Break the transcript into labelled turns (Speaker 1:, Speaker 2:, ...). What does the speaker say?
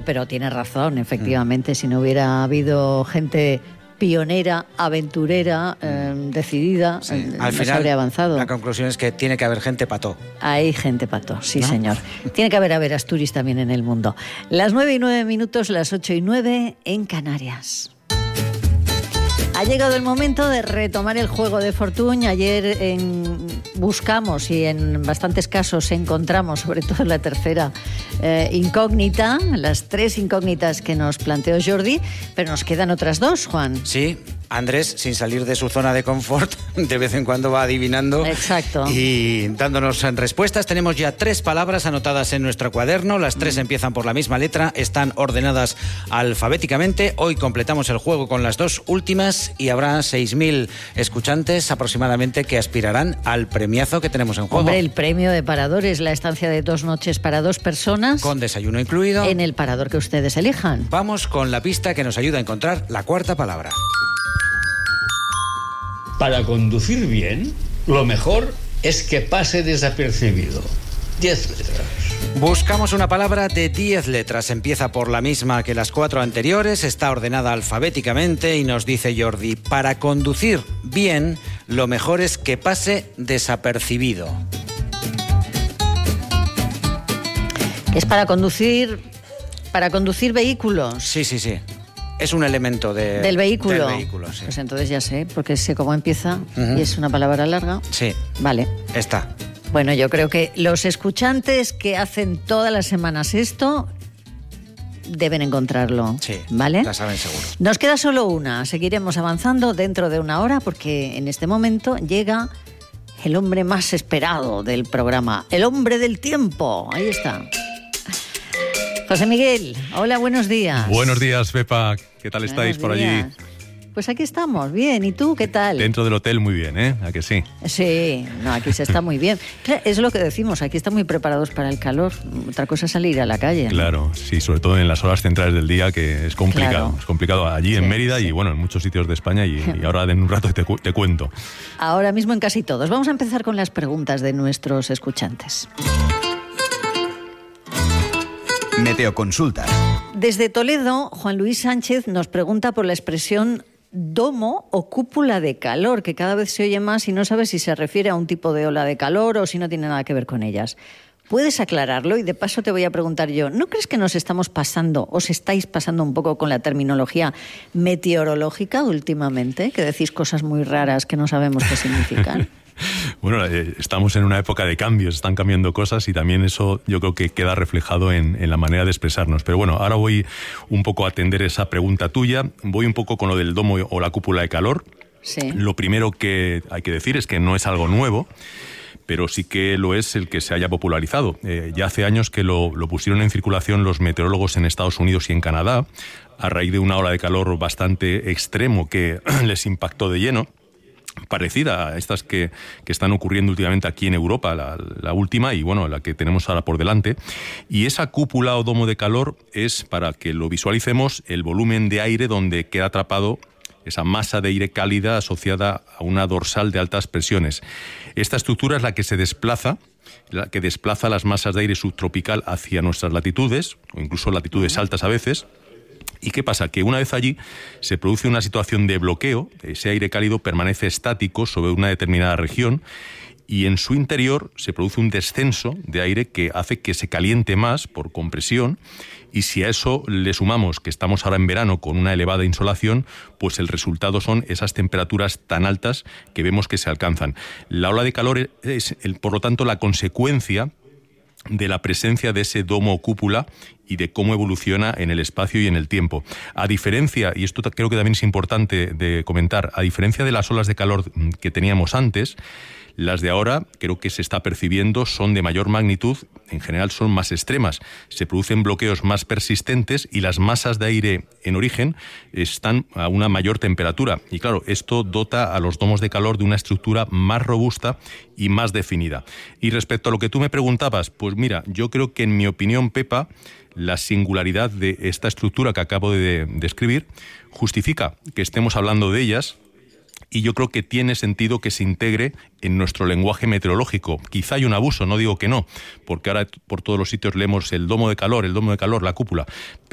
Speaker 1: pero tiene razón, efectivamente, si no hubiera habido gente pionera, aventurera, decidida,
Speaker 2: al
Speaker 1: no
Speaker 2: final,
Speaker 1: se habría avanzado.
Speaker 2: La conclusión es que tiene que haber gente pató.
Speaker 1: Hay gente pató, sí,
Speaker 2: ¿no?
Speaker 1: señor. Tiene que haber Asturis también en el mundo. Las 9:09, las 8:09 en Canarias. Ha llegado el momento de retomar el juego de Fortuny. Ayer buscamos y en bastantes casos encontramos, sobre todo la tercera incógnita, las 3 incógnitas que nos planteó Jordi, pero nos quedan otras 2, Juan.
Speaker 2: Sí, Andrés, sin salir de su zona de confort, de vez en cuando va adivinando.
Speaker 1: Exacto.
Speaker 2: Y dándonos respuestas. Tenemos ya 3 palabras anotadas en nuestro cuaderno. Las 3 empiezan por la misma letra, están ordenadas alfabéticamente. Hoy completamos el juego con las 2 últimas y habrá 6.000 escuchantes aproximadamente que aspirarán al premiazo que tenemos en juego.
Speaker 1: Hombre, el premio de Parador es la estancia de 2 noches para 2 personas.
Speaker 2: Con desayuno incluido.
Speaker 1: En el Parador que ustedes elijan.
Speaker 2: Vamos con la pista que nos ayuda a encontrar la 4ª palabra.
Speaker 3: Para conducir bien, lo mejor es que pase desapercibido. 10 letras.
Speaker 2: Buscamos una palabra de 10 letras. Empieza por la misma que las 4 anteriores, está ordenada alfabéticamente y nos dice Jordi, para conducir bien, lo mejor es que pase desapercibido.
Speaker 1: Es para conducir vehículos.
Speaker 2: Sí. Es un elemento
Speaker 1: del vehículo.
Speaker 2: Sí.
Speaker 1: Pues entonces ya sé, porque sé cómo empieza y es una palabra larga.
Speaker 2: Sí.
Speaker 1: Vale.
Speaker 2: Está.
Speaker 1: Bueno, yo creo que los escuchantes que hacen todas las semanas esto deben encontrarlo.
Speaker 2: Sí,
Speaker 1: ¿vale?
Speaker 2: la saben seguro.
Speaker 1: Nos queda solo una. Seguiremos avanzando dentro de una hora porque en este momento llega el hombre más esperado del programa, el hombre del tiempo. Ahí está. José Miguel, hola, buenos días.
Speaker 4: Buenos días, Pepa. ¿Qué tal estáis por allí?
Speaker 1: Pues aquí estamos, bien. ¿Y tú qué tal?
Speaker 4: Dentro del hotel muy bien, ¿eh? ¿A que sí?
Speaker 1: Sí, no, aquí se está muy bien. Claro, es lo que decimos, aquí están muy preparados para el calor. Otra cosa es salir a la calle.
Speaker 4: Claro, sí, sobre todo en las horas centrales del día, que es complicado.
Speaker 1: Claro.
Speaker 4: Es complicado allí en Mérida y bueno, en muchos sitios de España y ahora en un rato te cuento.
Speaker 1: Ahora mismo en casi todos. Vamos a empezar con las preguntas de nuestros escuchantes.
Speaker 5: Meteoconsulta.
Speaker 1: Desde Toledo, Juan Luis Sánchez nos pregunta por la expresión domo o cúpula de calor, que cada vez se oye más y no sabe si se refiere a un tipo de ola de calor o si no tiene nada que ver con ellas. ¿Puedes aclararlo? Y de paso te voy a preguntar yo, ¿no crees que nos estamos pasando, os estáis pasando un poco con la terminología meteorológica últimamente? Que decís cosas muy raras que no sabemos qué significan.
Speaker 4: Bueno, estamos en una época de cambios, están cambiando cosas y también eso yo creo que queda reflejado en la manera de expresarnos. Pero bueno, ahora voy un poco a atender esa pregunta tuya. Voy un poco con lo del domo o la cúpula de calor.
Speaker 1: Sí.
Speaker 4: Lo primero que hay que decir es que no es algo nuevo, pero sí que lo es el que se haya popularizado. Ya hace años que lo pusieron en circulación los meteorólogos en Estados Unidos y en Canadá, a raíz de una ola de calor bastante extremo que les impactó de lleno, parecida a estas que están ocurriendo últimamente aquí en Europa, la última y bueno, la que tenemos ahora por delante. Y esa cúpula o domo de calor es, para que lo visualicemos, el volumen de aire donde queda atrapado esa masa de aire cálida asociada a una dorsal de altas presiones. Esta estructura es la que se desplaza, la que desplaza las masas de aire subtropical hacia nuestras latitudes, o incluso latitudes altas a veces. ¿Y qué pasa? Que una vez allí se produce una situación de bloqueo, ese aire cálido permanece estático sobre una determinada región y en su interior se produce un descenso de aire que hace que se caliente más por compresión, y si a eso le sumamos que estamos ahora en verano con una elevada insolación, pues el resultado son esas temperaturas tan altas que vemos que se alcanzan. La ola de calor es, por lo tanto, la consecuencia de la presencia de ese domo o cúpula y de cómo evoluciona en el espacio y en el tiempo. A diferencia, y esto creo que también es importante de comentar, a diferencia de las olas de calor que teníamos antes, las de ahora creo que se está percibiendo son de mayor magnitud, en general son más extremas, se producen bloqueos más persistentes y las masas de aire en origen están a una mayor temperatura. Y claro, esto dota a los domos de calor de una estructura más robusta y más definida. Y respecto a lo que tú me preguntabas, pues mira, yo creo que en mi opinión, Pepa, la singularidad de esta estructura que acabo de describir justifica que estemos hablando de ellas. Y yo creo que tiene sentido que se integre en nuestro lenguaje meteorológico. Quizá hay un abuso, no digo que no, porque ahora por todos los sitios leemos el domo de calor, la cúpula.